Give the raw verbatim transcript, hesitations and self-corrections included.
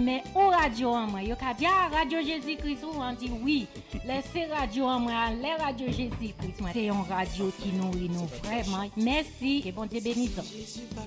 mais au radio en moi yo ka dire radio Jésus-Christ ou on dit oui laissez radio en moi les radio Jésus-Christ c'est une radio qui nourrit nous vraiment merci et bon Dieu bénisse.